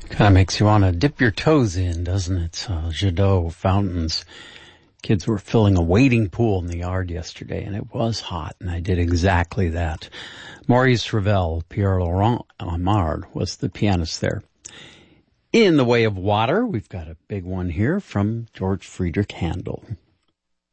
Kind of makes you want to dip your toes in, doesn't it? Jadot fountains. Kids were filling a wading pool in the yard yesterday, and it was hot, and I did exactly that. Maurice Ravel, Pierre-Laurent Aimard was the pianist there. In the way of water, we've got a big one here from George Friedrich Handel.